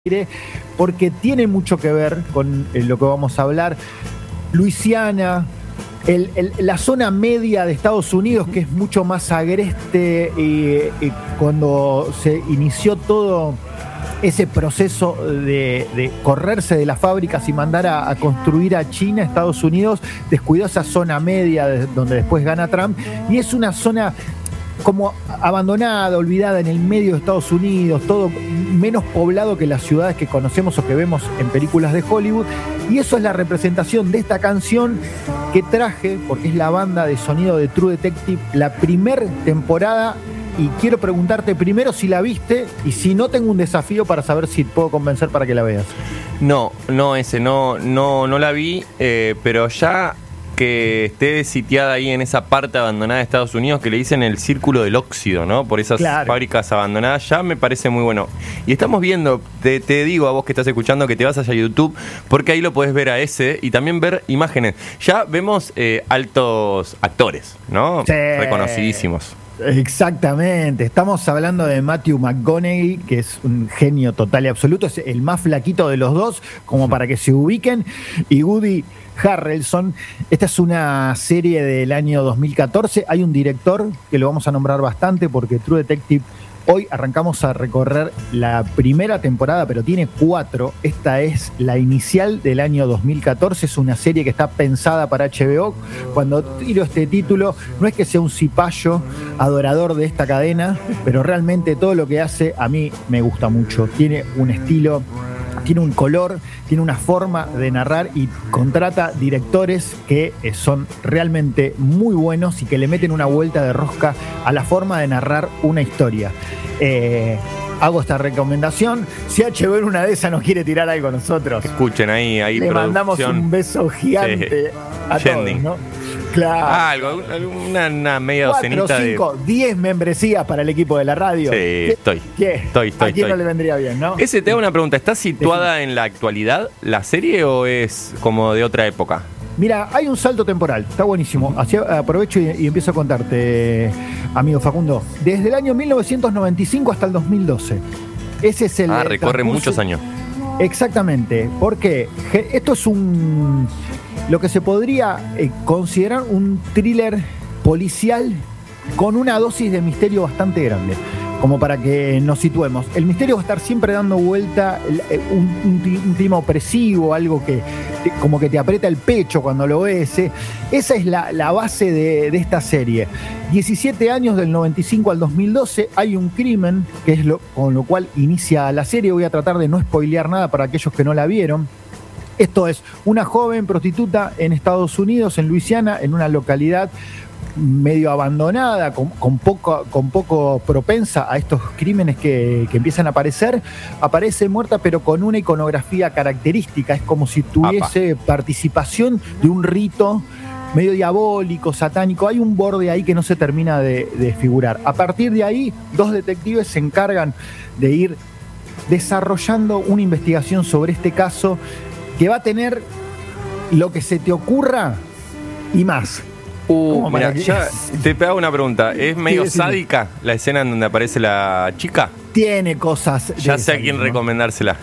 porque tiene mucho que ver con lo que vamos a hablar. Luisiana, la zona media de Estados Unidos, que es mucho más agreste, y cuando se inició todo ese proceso de correrse de las fábricas y mandar a construir a China, Estados Unidos descuidó esa zona media donde después gana Trump, y es una zona como abandonada, olvidada en el medio de Estados Unidos, todo menos poblado que las ciudades que conocemos o que vemos en películas de Hollywood. Y eso es la representación de esta canción que traje, porque es la banda de sonido de True Detective, la primer temporada. Y quiero preguntarte primero si la viste, y si no, tengo un desafío para saber si puedo convencer para que la veas. No la vi, pero ya que esté sitiada ahí en esa parte abandonada de Estados Unidos que le dicen el círculo del óxido, ¿no? Por esas fábricas abandonadas, ya me parece muy bueno. Y estamos viendo, te digo a vos que estás escuchando, que te vas hacia YouTube, porque ahí lo podés ver a ese y también ver imágenes. Ya vemos altos actores, ¿no? Sí. Reconocidísimos. Exactamente, estamos hablando de Matthew McConaughey, que es un genio total y absoluto, es el más flaquito de los dos, como para que se ubiquen, y Woody Harrelson. Esta es una serie del año 2014, hay un director que lo vamos a nombrar bastante porque True Detective, hoy arrancamos a recorrer la primera temporada, pero tiene 4. Esta es la inicial del año 2014. Es una serie que está pensada para HBO. Cuando tiro este título, no es que sea un cipayo adorador de esta cadena, pero realmente todo lo que hace a mí me gusta mucho. Tiene un estilo, tiene un color, tiene una forma de narrar y contrata directores que son realmente muy buenos y que le meten una vuelta de rosca a la forma de narrar una historia. Hago esta recomendación. Si HBO en una de esas nos quiere tirar algo a nosotros, escuchen ahí le mandamos un beso gigante a todos, ¿no? Claro. Una media 4, docenita 5, 10 membresías para el equipo de la radio. Sí, estoy. ¿A quién no le vendría bien, no? Te hago una pregunta. ¿Está situada en la actualidad la serie o es como de otra época? Mira, hay un salto temporal, está buenísimo. Así aprovecho y empiezo a contarte, amigo Facundo. Desde el año 1995 hasta el 2012. Ese es el... recorre muchos años. Exactamente, porque esto es lo que se podría considerar un thriller policial con una dosis de misterio bastante grande. Como para que nos situemos. El misterio va a estar siempre dando vuelta, un clima opresivo, algo que como que te aprieta el pecho cuando lo ves. Esa es la base de esta serie. 17 años, del 95 al 2012, hay un crimen, que es con lo cual inicia la serie. Voy a tratar de no spoilear nada para aquellos que no la vieron. Esto es una joven prostituta en Estados Unidos, en Luisiana, en una localidad medio abandonada, con poco propensa a estos crímenes que empiezan a aparecer. Aparece muerta, pero con una iconografía característica. Es como si tuviese participación de un rito medio diabólico, satánico. Hay un borde ahí que no se termina de figurar. A partir de ahí, 2 detectives se encargan de ir desarrollando una investigación sobre este caso que va a tener lo que se te ocurra y más. Mira, ya te hago una pregunta. ¿Es medio sádica la escena en donde aparece la chica? Tiene cosas. Ya sé a quién recomendársela.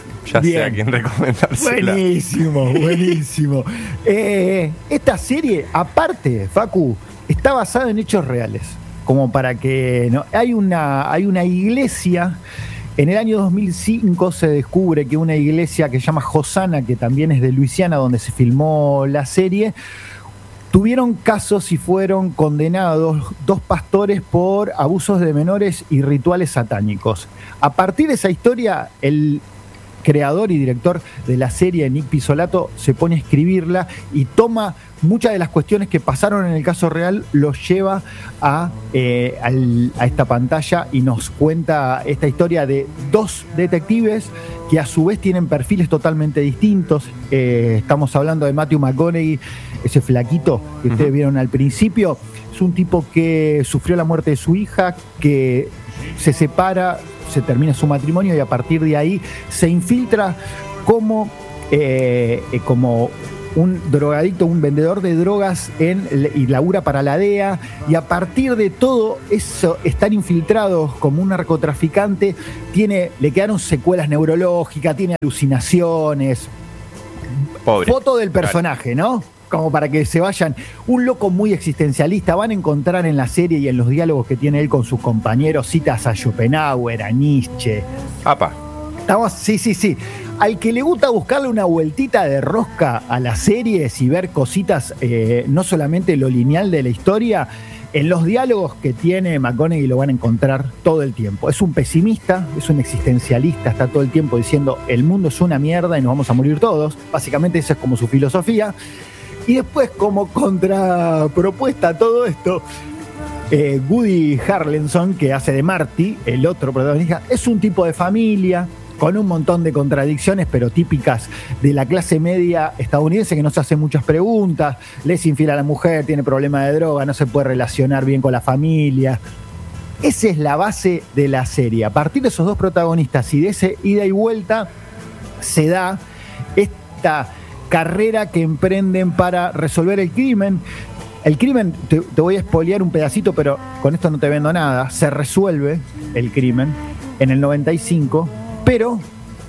Buenísimo. Esta serie, aparte, Facu, está basada en hechos reales. Como para que... ¿no? Hay una iglesia. En el año 2005 se descubre que una iglesia que se llama Hosanna, que también es de Luisiana, donde se filmó la serie, tuvieron casos y fueron condenados 2 pastores por abusos de menores y rituales satánicos. A partir de esa historia, el creador y director de la serie, Nick Pizzolatto, se pone a escribirla y toma muchas de las cuestiones que pasaron en el caso real, los lleva a esta pantalla y nos cuenta esta historia de 2 detectives que a su vez tienen perfiles totalmente distintos. Estamos hablando de Matthew McConaughey, ese flaquito que ustedes vieron al principio. Es un tipo que sufrió la muerte de su hija, que se separa, se termina su matrimonio y a partir de ahí se infiltra como un drogadicto, un vendedor de drogas y labura para la DEA, y a partir de todo eso, estar infiltrados como un narcotraficante, le quedaron secuelas neurológicas, tiene alucinaciones. Pobre. Foto del personaje, ¿no? Como para que se vayan. Un loco muy existencialista. Van a encontrar en la serie y en los diálogos que tiene él con sus compañeros citas a Schopenhauer, a Nietzsche. ¡Apa! Sí. Al que le gusta buscarle una vueltita de rosca a las series y ver cositas, no solamente lo lineal de la historia, en los diálogos que tiene McConaughey lo van a encontrar todo el tiempo. Es un pesimista, es un existencialista, está todo el tiempo diciendo el mundo es una mierda y nos vamos a morir todos. Básicamente esa es como su filosofía. Y después, como contrapropuesta a todo esto, Woody Harrelson, que hace de Marty, el otro protagonista, es un tipo de familia con un montón de contradicciones, pero típicas de la clase media estadounidense, que no se hace muchas preguntas, le es infiel a la mujer, tiene problemas de droga, no se puede relacionar bien con la familia. Esa es la base de la serie. A partir de esos dos protagonistas y de ese ida y vuelta, se da esta carrera que emprenden para resolver el crimen. El crimen, te voy a spoilear un pedacito, pero con esto no te vendo nada. Se resuelve el crimen en el 95, pero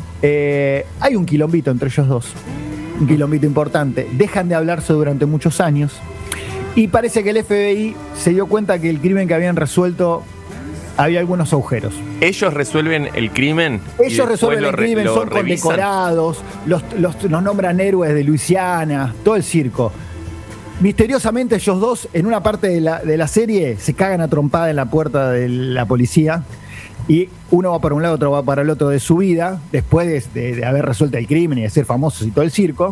hay un quilombito entre ellos dos. Un quilombito importante. Dejan de hablarse durante muchos años y parece que el FBI se dio cuenta que el crimen que habían resuelto había algunos agujeros. ¿Ellos resuelven el crimen? Ellos resuelven el crimen, son condecorados, los nombran héroes de Luisiana, todo el circo. Misteriosamente ellos dos, en una parte de la serie, se cagan a trompada en la puerta de la policía y uno va para un lado, otro va para el otro de su vida, después de haber resuelto el crimen y de ser famosos y todo el circo.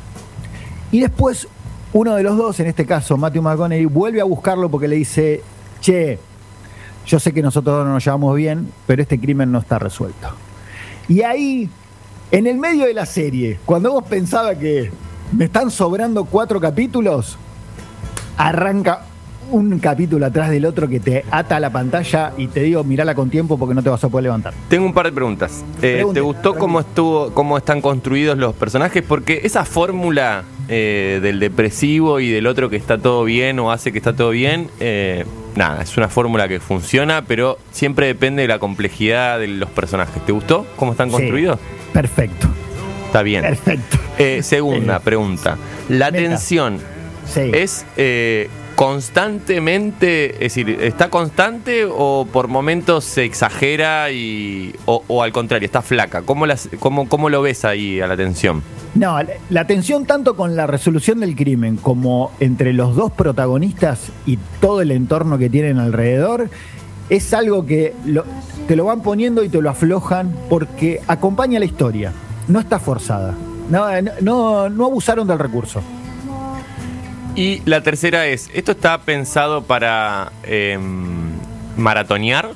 Y después uno de los dos, en este caso Matthew McConaughey, vuelve a buscarlo porque le dice: che, yo sé que nosotros no nos llevamos bien, pero este crimen no está resuelto. Y ahí, en el medio de la serie, cuando vos pensabas que me están sobrando 4 capítulos, arranca un capítulo atrás del otro que te ata a la pantalla y te digo, mirala con tiempo porque no te vas a poder levantar. Tengo un par de preguntas. ¿Te gustó cómo están construidos los personajes? Porque esa fórmula del depresivo y del otro que está todo bien o hace que está todo bien, nada, es una fórmula que funciona, pero siempre depende de la complejidad de los personajes. ¿Te gustó cómo están construidos? Perfecto. Está bien. Perfecto. Segunda pregunta. ¿La tensión es constantemente, es decir, está constante o por momentos se exagera o al contrario, está flaca? ¿Cómo lo ves ahí a la tensión? No, la tensión tanto con la resolución del crimen como entre los dos protagonistas y todo el entorno que tienen alrededor es algo que te lo van poniendo y te lo aflojan porque acompaña la historia, no está forzada, no abusaron del recurso. Y la tercera es, ¿esto está pensado para maratonear?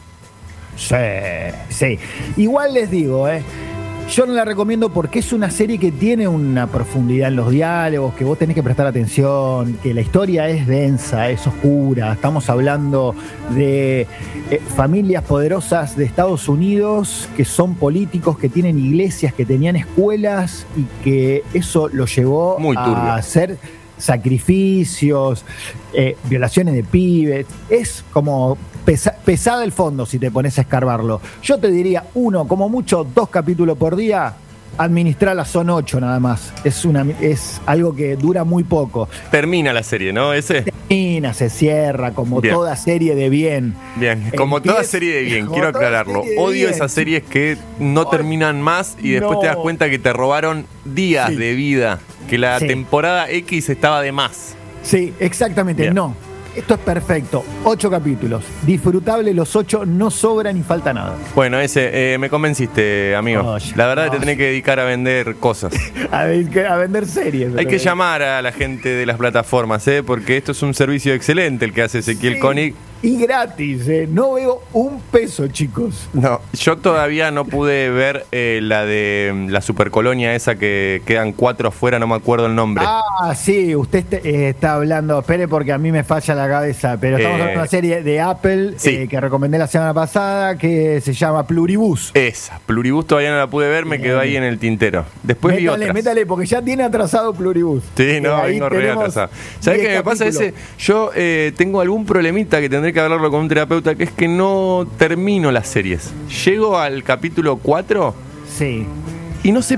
Sí. Igual les digo, yo no la recomiendo porque es una serie que tiene una profundidad en los diálogos, que vos tenés que prestar atención, que la historia es densa, es oscura. Estamos hablando de familias poderosas de Estados Unidos que son políticos, que tienen iglesias, que tenían escuelas y que eso lo llevó a hacer sacrificios, violaciones de pibes. Es como pesada el fondo si te pones a escarbarlo. Yo te diría 1, como mucho 2 capítulos por día. Administrarla, son 8 nada más. Es algo que dura muy poco. Termina la serie, ¿no? Termina, se cierra, como bien. Toda serie de bien. Bien, como toda serie de bien, quiero aclararlo. Odio esas series que no terminan más y después te das cuenta que te robaron días de vida, que la temporada X estaba de más. Sí, exactamente, bien. No. Esto es perfecto, 8 capítulos, disfrutable los 8, no sobra ni falta nada. Bueno, me convenciste, amigo. La verdad te tenés que dedicar a vender cosas. a vender series. Hay que llamar a la gente de las plataformas, porque esto es un servicio excelente el que hace Ezequiel Koenig. Y gratis, no veo un peso, chicos. No, yo todavía no pude ver la de la supercolonia esa que quedan 4 afuera, no me acuerdo el nombre. Ah, sí, usted está hablando, espere porque a mí me falla la cabeza, pero estamos hablando de una serie de Apple sí. Que recomendé la semana pasada que se llama Pluribus. Esa, Pluribus todavía no la pude ver, me quedó ahí en el tintero. Después vi otras. Métale, porque ya tiene atrasado Pluribus. Sí, no, vengo re atrasado. ¿Sabés qué me pasa? Yo tengo algún problemita que tendré que hablarlo con un terapeuta, que es que no termino las series. Llego al capítulo 4 sí. y no sé